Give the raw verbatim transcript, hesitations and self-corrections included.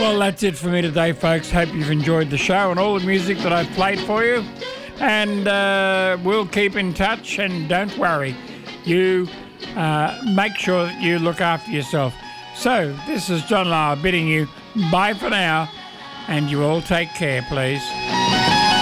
Well, that's it for me today, folks. Hope you've enjoyed the show and all the music that I've played for you. And uh, we'll keep in touch, and don't worry. You uh, make sure that you look after yourself. So, this is John Lyle bidding you bye for now, and you all take care, please.